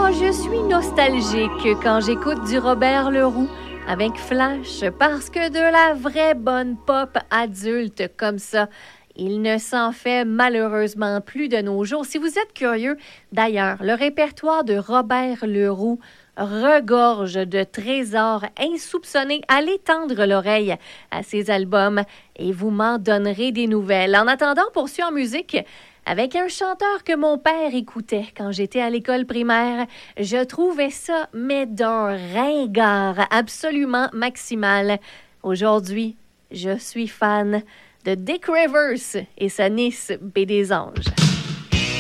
Oh, je suis nostalgique quand j'écoute du Robert Leroux avec Flash, parce que de la vraie bonne pop adulte comme ça, il ne s'en fait malheureusement plus de nos jours. Si vous êtes curieux, d'ailleurs, le répertoire de Robert Leroux regorge de trésors insoupçonnés. Allez tendre l'oreille à ses albums et vous m'en donnerez des nouvelles. En attendant, on poursuit en musique avec un chanteur que mon père écoutait quand j'étais à l'école primaire. Je trouvais ça, mais d'un ringard absolument maximal. Aujourd'hui, je suis fan de Dick Rivers et sa Nice Baie des Anges.